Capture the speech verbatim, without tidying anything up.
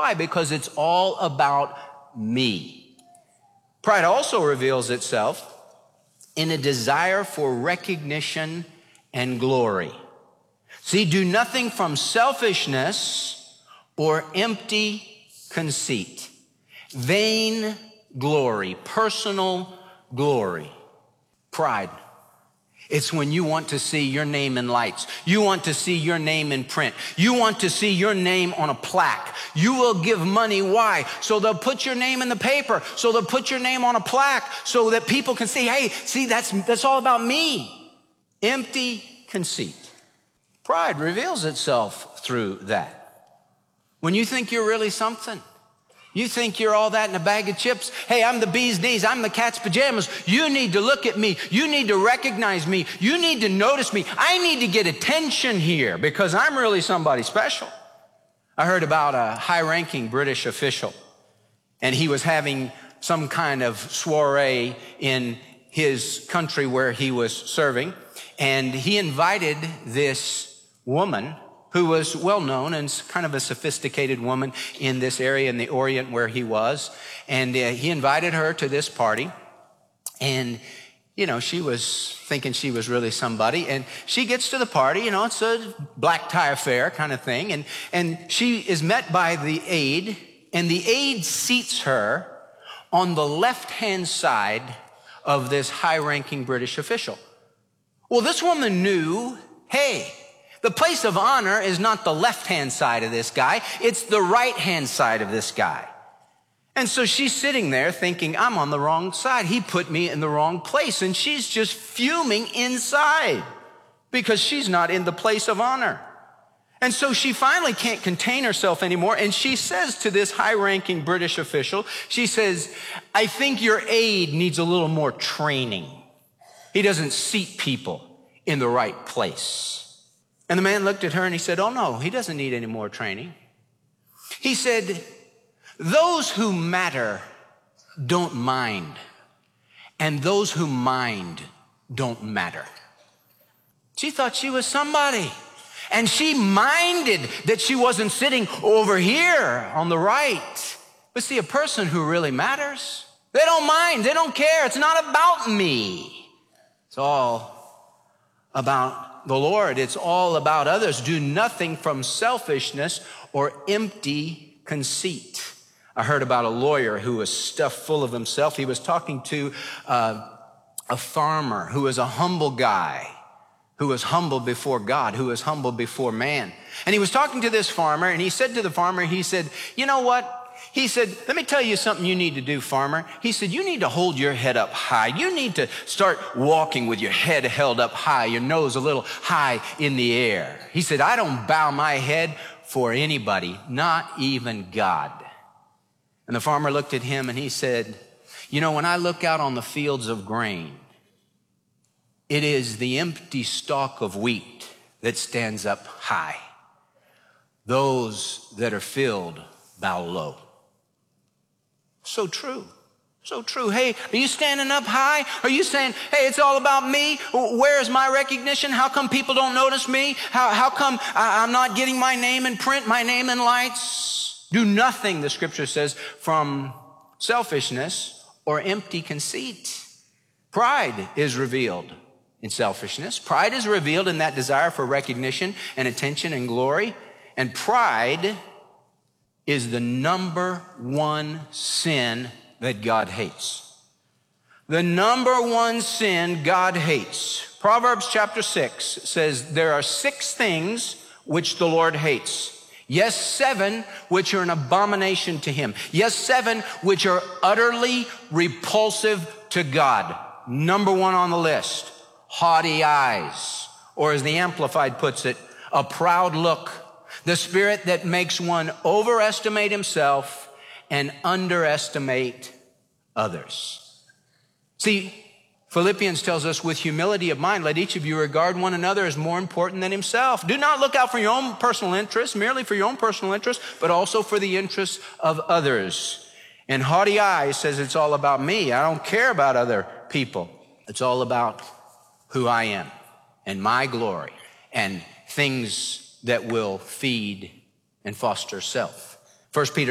Why? Because it's all about me. Pride also reveals itself in a desire for recognition and glory. See, do nothing from selfishness or empty conceit, vain glory, personal glory. Pride. It's when you want to see your name in lights. You want to see your name in print. You want to see your name on a plaque. You will give money. Why? So they'll put your name in the paper. So they'll put your name on a plaque so that people can see, hey, see, that's, that's all about me. Empty conceit. Pride reveals itself through that. When you think you're really something, you think you're all that in a bag of chips. Hey, I'm the bee's knees. I'm the cat's pajamas. You need to look at me. You need to recognize me. You need to notice me. I need to get attention here because I'm really somebody special. I heard about a high-ranking British official, and he was having some kind of soiree in his country where he was serving, and he invited this woman who was well-known and kind of a sophisticated woman in this area in the Orient where he was. And uh, he invited her to this party. And, you know, she was thinking she was really somebody. And she gets to the party, you know, it's a black tie affair kind of thing. And, and she is met by the aide, and the aide seats her on the left-hand side of this high-ranking British official. Well, this woman knew, hey, the place of honor is not the left-hand side of this guy. It's the right-hand side of this guy. And so she's sitting there thinking, I'm on the wrong side. He put me in the wrong place. And she's just fuming inside because she's not in the place of honor. And so she finally can't contain herself anymore. And she says to this high-ranking British official, she says, I think your aide needs a little more training. He doesn't seat people in the right place. And the man looked at her and he said, oh no, he doesn't need any more training. He said, those who matter don't mind, and those who mind don't matter. She thought she was somebody, and she minded that she wasn't sitting over here on the right. But see, a person who really matters, they don't mind, they don't care. It's not about me. It's all about the Lord. It's all about others. Do nothing from selfishness or empty conceit. I heard about a lawyer who was stuffed full of himself. He was talking to uh, a farmer who was a humble guy, who was humble before God, who was humble before man. And he was talking to this farmer, and he said to the farmer, he said, you know what? He said, let me tell you something you need to do, farmer. He said, you need to hold your head up high. You need to start walking with your head held up high, your nose a little high in the air. He said, I don't bow my head for anybody, not even God. And the farmer looked at him and he said, you know, when I look out on the fields of grain, it is the empty stalk of wheat that stands up high. Those that are filled bow low. So true. So true. Hey, are you standing up high? Are you saying, hey, it's all about me? Where is my recognition? How come people don't notice me? How, how come I, I'm not getting my name in print, my name in lights? Do nothing, the scripture says, from selfishness or empty conceit. Pride is revealed in selfishness. Pride is revealed in that desire for recognition and attention and glory. And pride is the number one sin that God hates. The number one sin God hates. Proverbs chapter six says there are six things which the Lord hates. Yes, seven which are an abomination to him. Yes, seven which are utterly repulsive to God. Number one on the list, haughty eyes, or as the Amplified puts it, a proud look. The spirit that makes one overestimate himself and underestimate others. See, Philippians tells us, with humility of mind, let each of you regard one another as more important than himself. Do not look out for your own personal interests, merely for your own personal interests, but also for the interests of others. And haughty eyes says it's all about me. I don't care about other people. It's all about who I am and my glory and things that will feed and foster self. First Peter